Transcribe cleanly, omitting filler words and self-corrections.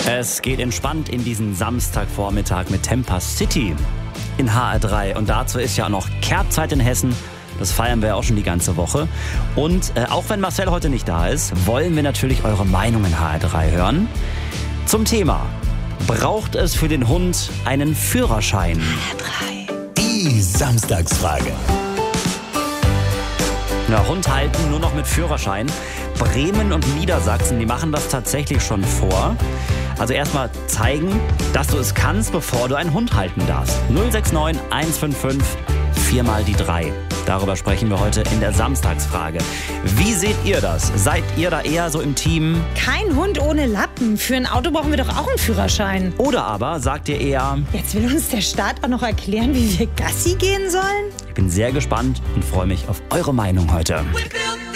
Es geht entspannt in diesen Samstagvormittag mit Temper City in HR3. Und dazu ist ja auch noch Kehrtzeit in Hessen. Das feiern wir ja auch schon die ganze Woche. Und auch wenn Marcel heute nicht da ist, wollen wir natürlich eure Meinung in HR3 hören. Zum Thema: Braucht es für den Hund einen Führerschein? HR3. Die Samstagsfrage. Na, Hund halten nur noch mit Führerschein. Bremen und Niedersachsen, die machen das tatsächlich schon vor. Also erstmal zeigen, dass du es kannst, bevor du einen Hund halten darfst. 069 155 4 mal die 3. Darüber sprechen wir heute in der Samstagsfrage. Wie seht ihr das? Seid ihr da eher so im Team? Kein Hund ohne Lappen. Für ein Auto brauchen wir doch auch einen Führerschein. Oder aber sagt ihr eher: Jetzt will uns der Staat auch noch erklären, wie wir Gassi gehen sollen? Ich bin sehr gespannt und freue mich auf eure Meinung heute.